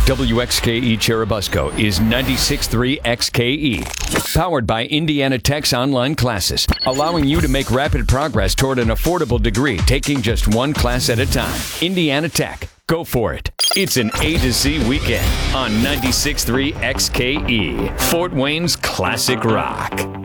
WXKE Cherubusco is 96.3 XKE. Powered by Indiana Tech's online classes, allowing you to make rapid progress toward an affordable degree, taking just one class at a time. Indiana Tech. Go for it. It's an A to Z weekend on 96.3 XKE, Fort Wayne's classic rock.